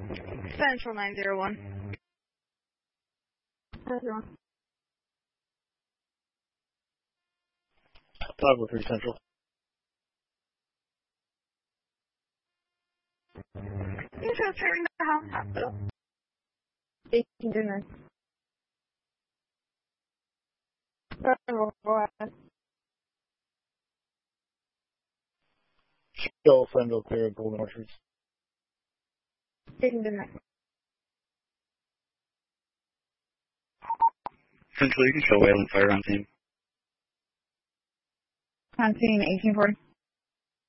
Central 901. 901. Toggle 3 Central. You transferring to the hospital. 1809. Go ahead. Show Friendville clear at Golden Orchards. 1809. Central, you can show Wayland Fire on scene. On scene 1840.